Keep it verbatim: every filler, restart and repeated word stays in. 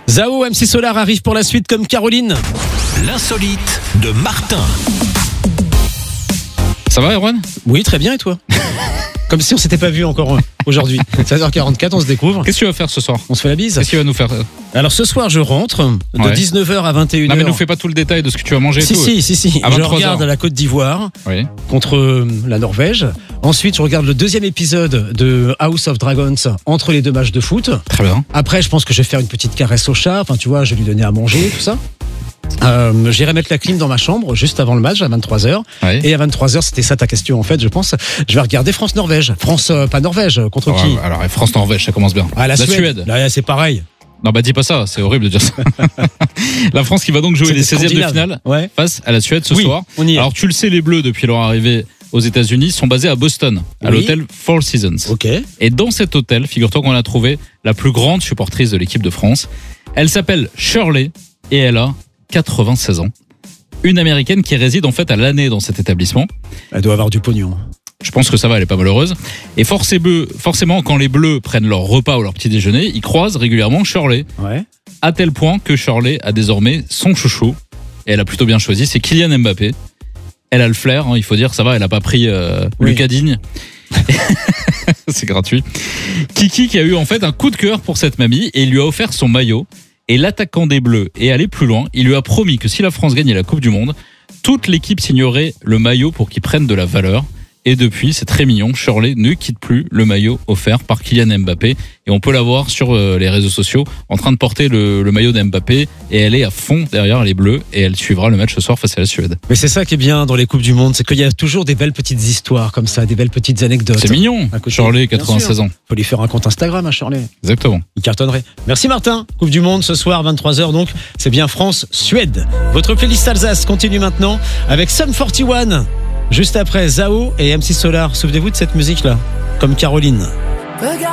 Zao, M C Solar arrive pour la suite comme Caroline. L'insolite de Martin. Ça va, Erwan ? Oui, très bien, et toi ? Comme si on s'était pas vu encore aujourd'hui. seize heures quarante-quatre, on se découvre. Qu'est-ce que tu vas faire ce soir ? On se fait la bise. Qu'est-ce qu'il va nous faire ? Alors ce soir, je rentre de Ouais. dix-neuf heures à vingt et une heures. Non, mais nous fais pas tout le détail de ce que tu vas manger et Si, tout. si, si, si. À Je vingt-trois regarde heures. la Côte d'Ivoire Oui. contre euh, la Norvège. Ensuite, je regarde le deuxième épisode de House of Dragons entre les deux matchs de foot. Très bien. Après, je pense que je vais faire une petite caresse au chat. Enfin, tu vois, je vais lui donner à manger, tout ça. Euh, j'irai mettre la clim dans ma chambre juste avant le match à vingt-trois heures. Ouais. Et à vingt-trois heures, c'était ça ta question en fait, je pense. Je vais regarder France-Norvège. France, euh, pas Norvège, contre qui? Alors, alors, France-Norvège, ça commence bien. Ah, la, Suède. Là, c'est pareil. Non, bah dis pas ça, c'est horrible de dire ça. La France qui va donc jouer C'était les seizièmes de scandinave. finale Ouais. face à la Suède ce Oui, soir. on y est. Alors tu le sais, les Bleus, depuis leur arrivée aux États-Unis, sont basés à Boston, à Oui. l'hôtel Four Seasons. Ok. Et dans cet hôtel, figure-toi qu'on a trouvé la plus grande supportrice de l'équipe de France. Elle s'appelle Shirley et elle a quatre-vingt-seize ans. Une américaine qui réside en fait à l'année dans cet établissement. Elle doit avoir du pognon. Je pense que ça va, elle est pas malheureuse. Et forcément, forcément, quand les Bleus prennent leur repas ou leur petit déjeuner, ils croisent régulièrement Shirley. Ouais. À tel point que Shirley a désormais son chouchou. Et elle a plutôt bien choisi, c'est Kylian Mbappé. Elle a le flair, hein, il faut dire, ça va, elle a pas pris euh, Oui. Lucas Digne. C'est gratuit. Kiki qui a eu en fait un coup de cœur pour cette mamie et il lui a offert son maillot. Et l'attaquant des Bleus est allé plus loin. Il lui a promis que si la France gagnait la Coupe du Monde, toute l'équipe signerait le maillot pour qu'il prenne de la valeur. Et depuis, c'est très mignon, Shirley ne quitte plus le maillot offert par Kylian Mbappé. Et on peut la voir sur euh, les réseaux sociaux en train de porter le, le maillot d'Mbappé. Et elle est à fond derrière les Bleus. Et elle suivra le match ce soir face à la Suède. Mais c'est ça qui est bien dans les Coupes du Monde, c'est qu'il y a toujours des belles petites histoires comme ça, des belles petites anecdotes. C'est mignon, À côté. Shirley, Bien quatre-vingt-seize sûr. ans. Faut lui faire un compte Instagram à Shirley. Exactement. Il cartonnerait. Merci Martin. Coupe du Monde ce soir, vingt-trois heures donc. C'est bien France-Suède. Votre playlist Alsace continue maintenant avec Sum quarante et un. Juste après Zao et M C Solar. Souvenez-vous de cette musique-là, comme Caroline.